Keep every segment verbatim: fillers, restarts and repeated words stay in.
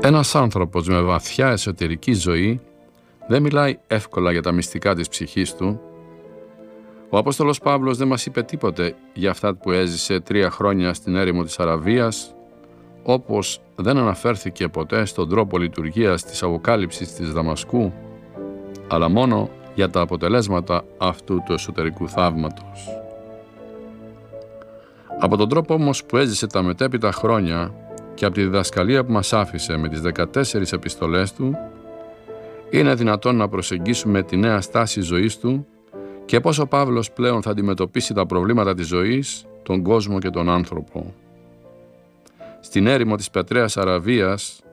Ένας άνθρωπος με βαθιά εσωτερική ζωή δεν μιλάει εύκολα για τα μυστικά της ψυχής του. Ο Απόστολος Παύλος δεν μας είπε τίποτε για αυτά που έζησε τρία χρόνια στην έρημο της Αραβίας, όπως δεν αναφέρθηκε ποτέ στον τρόπο λειτουργίας της αποκάλυψης της Δαμασκού, αλλά μόνο για τα αποτελέσματα αυτού του εσωτερικού θαύματος. Από τον τρόπο όμως που έζησε τα μετέπειτα χρόνια και από τη διδασκαλία που μας άφησε με τις δεκατέσσερις επιστολές του, είναι δυνατόν να προσεγγίσουμε τη νέα στάση ζωής του και πώς ο Παύλος πλέον θα αντιμετωπίσει τα προβλήματα της ζωής, τον κόσμο και τον άνθρωπο. Στην έρημο της Πετρέας Αραβίας,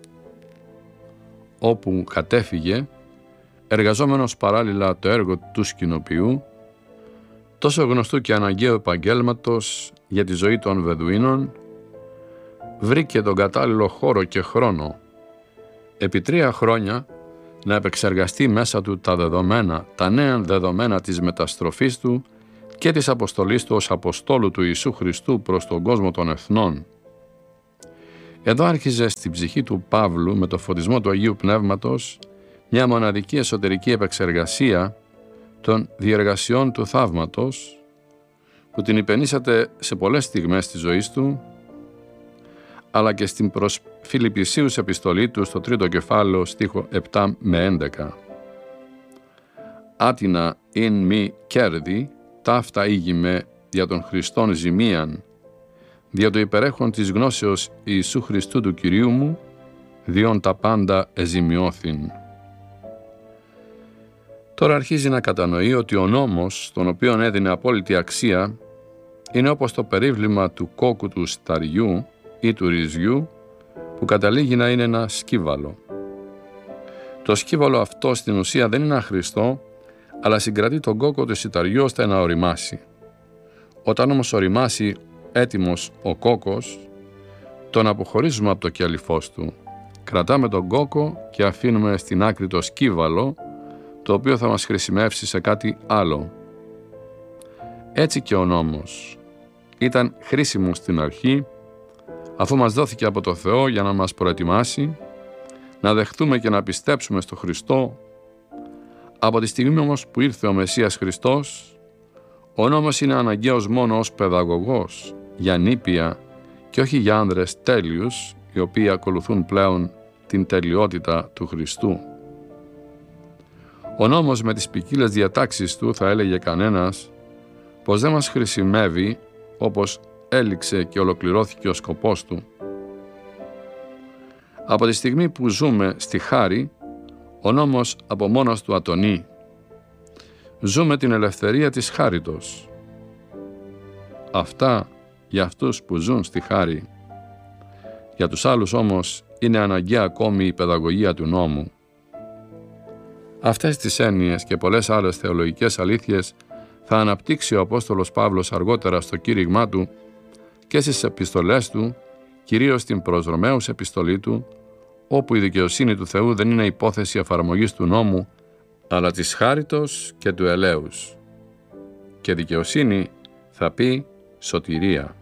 όπου κατέφυγε, εργαζόμενος παράλληλα το έργο του σκηνοποιού, τόσο γνωστού και αναγκαίου επαγγέλματος για τη ζωή των Βεδουίνων, βρήκε τον κατάλληλο χώρο και χρόνο επί τρία χρόνια να επεξεργαστεί μέσα του τα δεδομένα, τα νέα δεδομένα της μεταστροφής του και της αποστολής του ως Αποστόλου του Ιησού Χριστού προς τον κόσμο των εθνών. Εδώ άρχιζε στην ψυχή του Παύλου με το φωτισμό του Αγίου Πνεύματος μια μοναδική εσωτερική επεξεργασία των διεργασιών του θαύματος που την υπενήσατε σε πολλές στιγμές της ζωής του, αλλά και στην προς Φιλιππισίους επιστολή του στο τρίτο κεφάλαιο στίχο επτά με έντεκα. «Άτινα ειν μη κέρδη, ταύτα ήγημε δια των Χριστών ζημίαν, δια το υπερέχον της γνώσεως Ιησού Χριστού του Κυρίου μου, διόν τα πάντα εζημιώθην». Τώρα αρχίζει να κατανοεί ότι ο νόμος, τον οποίον έδινε απόλυτη αξία, είναι όπως το περίβλημα του κόκκου του σταριού ή του ρυζιού, που καταλήγει να είναι ένα σκύβαλο. Το σκύβαλο αυτό στην ουσία δεν είναι αχρηστό, αλλά συγκρατεί τον κόκκο του σιταριού ώστε να οριμάσει. Όταν όμως οριμάσει έτοιμος ο κόκκος, τον αποχωρίζουμε από το κέλυφός του. Κρατάμε τον κόκκο και αφήνουμε στην άκρη το σκύβαλο, το οποίο θα μας χρησιμεύσει σε κάτι άλλο. Έτσι και ο νόμος ήταν χρήσιμος στην αρχή, αφού μας δόθηκε από το Θεό για να μας προετοιμάσει, να δεχτούμε και να πιστέψουμε στο Χριστό. Από τη στιγμή όμως που ήρθε ο Μεσσίας Χριστός, ο νόμος είναι αναγκαίος μόνο ως παιδαγωγός, για νήπια και όχι για άνδρες τέλειους, οι οποίοι ακολουθούν πλέον την τελειότητα του Χριστού. Ο νόμος με τις ποικίλες διατάξεις του, θα έλεγε κανένας, πως δεν μας χρησιμεύει όπως έληξε και ολοκληρώθηκε ο σκοπός του. Από τη στιγμή που ζούμε στη χάρη, ο νόμος από μόνος του ατονεί. Ζούμε την ελευθερία της χάριτος. Αυτά για αυτούς που ζουν στη χάρη. Για τους άλλους όμως είναι αναγκαία ακόμη η παιδαγωγία του νόμου. Αυτές τις έννοιες και πολλές άλλες θεολογικές αλήθειες θα αναπτύξει ο Απόστολος Παύλος αργότερα στο κήρυγμά του και στις επιστολές του, κυρίως στην προς Ρωμαίους επιστολή του, όπου η δικαιοσύνη του Θεού δεν είναι υπόθεση εφαρμογής του νόμου, αλλά της χάριτος και του ελέους. Και δικαιοσύνη θα πει σωτηρία.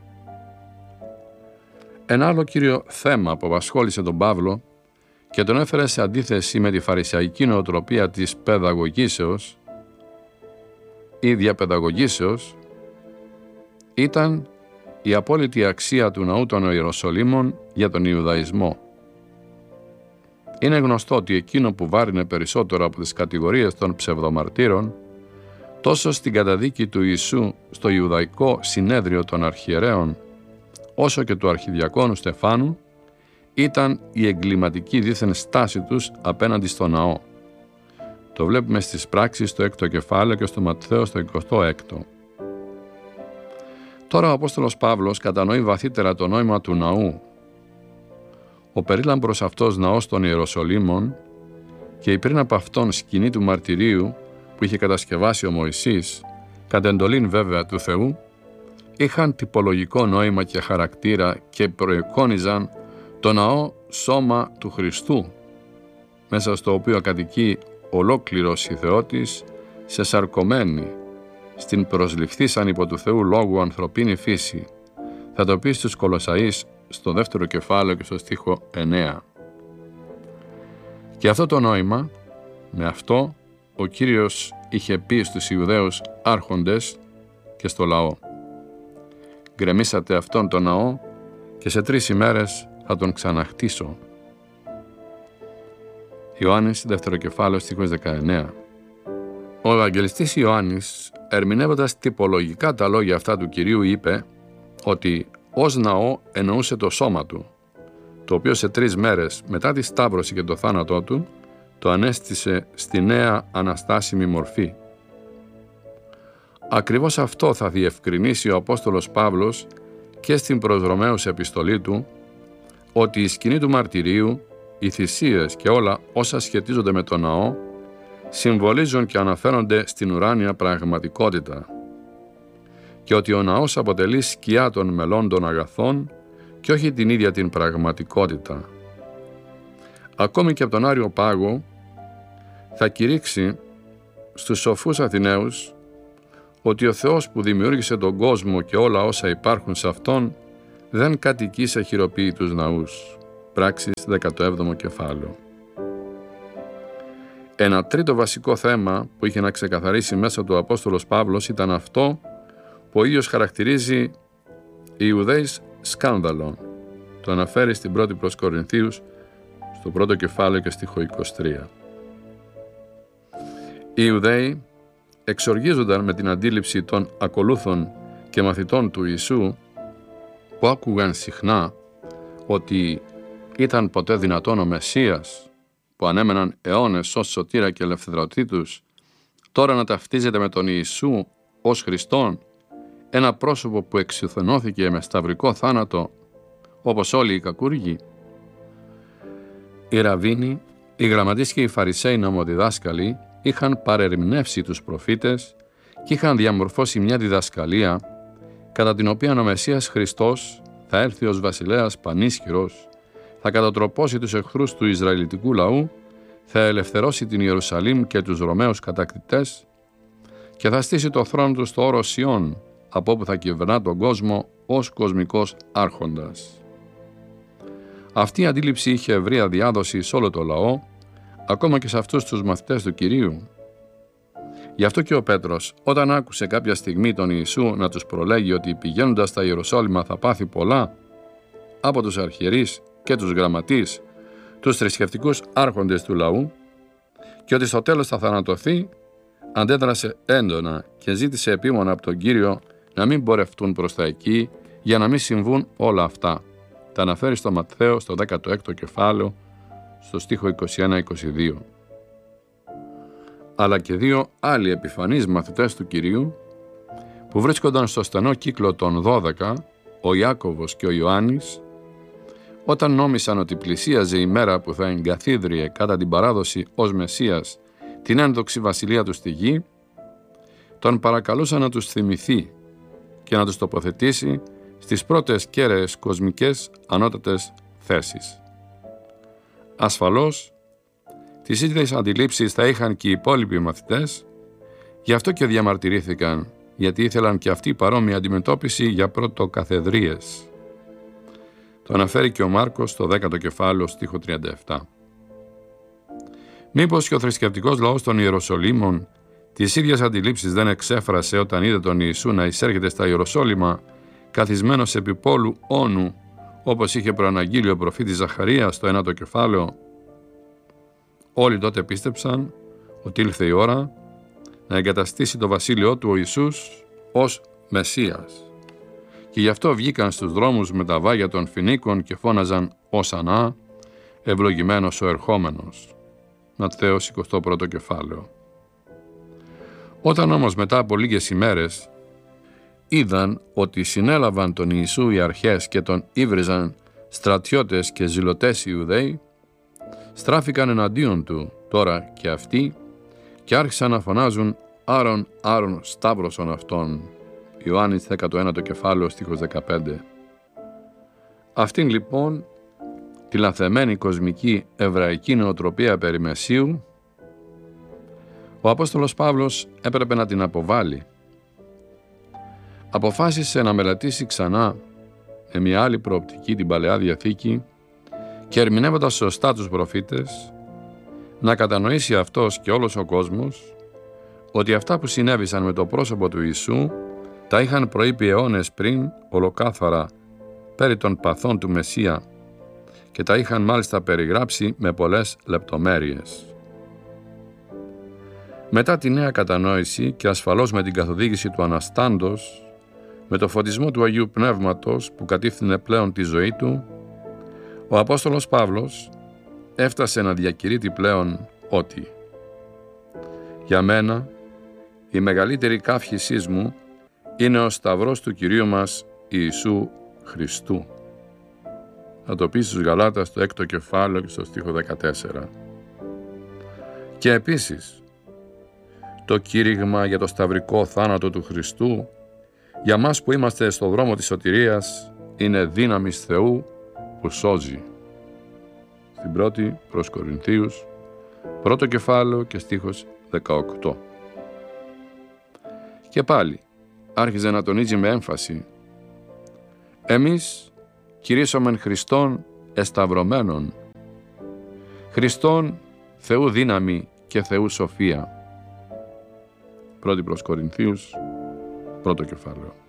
Ένα άλλο κύριο θέμα που απασχόλησε τον Παύλο και τον έφερε σε αντίθεση με τη φαρισαϊκή νοοτροπία της παιδαγωγήσεως ή διαπαιδαγωγήσεως ήταν η απόλυτη αξία του ναού των Ιεροσολύμων για τον Ιουδαϊσμό. Είναι γνωστό ότι εκείνο που βάρινε περισσότερο από τις κατηγορίες των ψευδομαρτύρων, τόσο στην καταδίκη του Ιησού στο Ιουδαϊκό Συνέδριο των Αρχιερέων, όσο και του Αρχιδιακόνου Στεφάνου, ήταν η εγκληματική δίθεν στάση τους απέναντι στο ναό. Το βλέπουμε στις πράξεις στο έκτο κεφάλαιο και στο Ματθαίο στο εικοστό έκτο. Τώρα ο Απόστολος Παύλος κατανοεί βαθύτερα το νόημα του ναού. Ο περίλαμπρος αυτός ναός των Ιεροσολύμων και η πριν από αυτόν σκηνή του μαρτυρίου που είχε κατασκευάσει ο Μωυσής, κατ' εντολήν βέβαια του Θεού, είχαν τυπολογικό νόημα και χαρακτήρα και προεικόνιζαν το ναό σώμα του Χριστού, μέσα στο οποίο κατοικεί ολόκληρος η Θεότης σε σαρκωμένη, στην προσληφθήσαν υπό του Θεού λόγου ανθρωπίνη φύση. Θα το πει στους Κολοσσαείς στο δεύτερο κεφάλαιο και στο στίχο εννέα. Και αυτό το νόημα, με αυτό ο Κύριος είχε πει στους Ιουδαίους άρχοντες και στο λαό: «Γκρεμίσατε αυτόν τον ναό και σε τρεις ημέρες θα τον ξαναχτίσω». Ιωάννης, δεύτερο κεφάλαιο, στίχος δεκαεννέα. Ο Ευαγγελιστής Ιωάννης, ερμηνεύοντας τυπολογικά τα λόγια αυτά του Κυρίου, είπε ότι ως ναό εννοούσε το σώμα του, το οποίο σε τρεις μέρες μετά τη σταύρωση και το θάνατό του το ανέστησε στη νέα αναστάσιμη μορφή. Ακριβώς αυτό θα διευκρινίσει ο Απόστολος Παύλος και στην προς Ρωμαίους επιστολή του, ότι η σκηνή του μαρτυρίου, οι θυσίες και όλα όσα σχετίζονται με τον ναό συμβολίζουν και αναφέρονται στην ουράνια πραγματικότητα και ότι ο ναός αποτελεί σκιά των μελών των αγαθών και όχι την ίδια την πραγματικότητα. Ακόμη και από τον Άριο Πάγο θα κηρύξει στους σοφούς Αθηναίους ότι ο Θεός που δημιούργησε τον κόσμο και όλα όσα υπάρχουν σε Αυτόν δεν κατοικεί σε χειροποίητους ναούς. Πράξεις, δέκατο έβδομο κεφάλαιο. Ένα τρίτο βασικό θέμα που είχε να ξεκαθαρίσει μέσα του ο Απόστολος Παύλος ήταν αυτό που ο ίδιος χαρακτηρίζει οι Ιουδαίους σκάνδαλο. Το αναφέρει στην πρώτη προς Κορινθίους, στο πρώτο κεφάλαιο και στίχο είκοσι τρία. Οι Ιουδαίοι εξοργίζονταν με την αντίληψη των ακολούθων και μαθητών του Ιησού, που άκουγαν συχνά ότι ήταν ποτέ δυνατόν ο Μεσσίας, που ανέμεναν αιώνες ως σωτήρα και ελευθερωτή τους, τώρα να ταυτίζεται με τον Ιησού ως Χριστόν, ένα πρόσωπο που εξουθενώθηκε με σταυρικό θάνατο, όπως όλοι οι κακούργοι. Οι Ραββίνοι, οι γραμματείς και οι Φαρισαίοι νομοδιδάσκαλοι είχαν παρερμηνεύσει τους προφήτες και είχαν διαμορφώσει μια διδασκαλία κατά την οποία ο Μεσσίας Χριστός θα έρθει ως βασιλέας πανίσχυρος, θα κατατροπώσει τους εχθρούς του Ισραηλιτικού λαού, θα ελευθερώσει την Ιερουσαλήμ και τους Ρωμαίους κατακτητές και θα στήσει το θρόνο του στο όρος Σιών, από όπου θα κυβερνά τον κόσμο ως κοσμικός άρχοντας. Αυτή η αντίληψη είχε ευρεία διάδοση σε όλο το λαό, ακόμα και σε αυτούς τους μαθητές του Κυρίου. Γι' αυτό και ο Πέτρος, όταν άκουσε κάποια στιγμή τον Ιησού να τους προλέγει ότι πηγαίνοντας στα Ιερουσάλημα θα πάθει πολλά από τους αρχιερείς και τους γραμματείς, τους θρησκευτικούς άρχοντες του λαού, και ότι στο τέλος θα θανατωθεί, αντέδρασε έντονα και ζήτησε επίμονα από τον Κύριο να μην πορευτούν προς τα εκεί για να μην συμβούν όλα αυτά. Τα αναφέρει στο Ματθαίο στο δέκατο έκτο κεφάλαιο, στο στίχο είκοσι ένα είκοσι δύο. Αλλά και δύο άλλοι επιφανείς μαθητές του Κυρίου, που βρίσκονταν στο στενό κύκλο των δώδεκα, ο Ιάκωβος και ο Ιωάννης, όταν νόμισαν ότι πλησίαζε η μέρα που θα εγκαθίδριε κατά την παράδοση ως Μεσσίας την ένδοξη βασιλεία του στη γη, τον παρακαλούσαν να τους θυμηθεί και να τους τοποθετήσει στις πρώτες κέραίες κοσμικές ανώτατες θέσεις. Ασφαλώς, τις ίδιες αντιλήψεις θα είχαν και οι υπόλοιποι μαθητές, γι' αυτό και διαμαρτυρήθηκαν, γιατί ήθελαν και αυτοί παρόμοια αντιμετώπιση για πρωτοκαθεδρίες. Το αναφέρει και ο Μάρκος στο δέκατο κεφάλαιο, στίχο τριάντα επτά. Μήπως και ο θρησκευτικός λαός των Ιεροσολύμων τις ίδιες αντιλήψεις δεν εξέφρασε όταν είδε τον Ιησού να εισέρχεται στα Ιεροσόλυμα καθισμένος επί πόλου όνου, όπως είχε προαναγγείλει ο προφήτης Ζαχαρίας στο ένατο κεφάλαιο? Όλοι τότε πίστεψαν ότι ήλθε η ώρα να εγκαταστήσει το βασίλειό του ο Ιησούς ως Μεσσίας. Και γι' αυτό βγήκαν στους δρόμους με τα βάγια των Φινίκων και φώναζαν «Ωσανά, ευλογημένος ο ερχόμενος». Ματθαίος εικοστό πρώτο κεφάλαιο. Όταν όμως μετά από λίγες ημέρες είδαν ότι συνέλαβαν τον Ιησού οι αρχές και τον ύβριζαν στρατιώτες και ζηλωτές Ιουδαίοι, στράφηκαν εναντίον του τώρα και αυτοί και άρχισαν να φωνάζουν «Άρον, Άρον, σταύρωσον αυτόν». Ιωάννης δέκατο ένατο κεφάλαιο, στίχος δεκαπέντε. Αυτήν λοιπόν τη λανθεμένη κοσμική εβραϊκή νοοτροπία περί Μεσσίου, ο Απόστολος Παύλος έπρεπε να την αποβάλει. Αποφάσισε να μελετήσει ξανά με μια άλλη προοπτική την Παλαιά Διαθήκη και ερμηνεύοντας σωστά τους προφήτες, να κατανοήσει αυτός και όλος ο κόσμος ότι αυτά που συνέβησαν με το πρόσωπο του Ιησού τα είχαν προείπει αιώνες πριν ολοκάθαρα περί των παθών του Μεσσία και τα είχαν μάλιστα περιγράψει με πολλές λεπτομέρειες. Μετά τη νέα κατανόηση και ασφαλώς με την καθοδήγηση του Αναστάντος, με το φωτισμό του Αγίου Πνεύματος που κατήφθηνε πλέον τη ζωή του, ο Απόστολος Παύλος έφτασε να διακηρύττει πλέον ότι «Για μένα η μεγαλύτερη καύχησής μου είναι ο σταυρός του Κυρίου μας Ιησού Χριστού». Θα το πει στους Γαλάτας στο έκτο κεφάλαιο και στο στίχο δεκατέσσερα. Και επίσης, το κήρυγμα για το σταυρικό θάνατο του Χριστού για μας που είμαστε στο δρόμο της σωτηρίας είναι δύναμης Θεού που σώζει. Στην πρώτη προς Κορινθίους, πρώτο κεφάλαιο και στίχος δεκαοκτώ. Και πάλι άρχιζε να τονίζει με έμφαση «Εμείς κηρύσσομεν Χριστόν εσταυρωμένον, Χριστόν Θεού δύναμη και Θεού σοφία». Πρώτη προς Κορινθίους, πρώτο κεφάλαιο.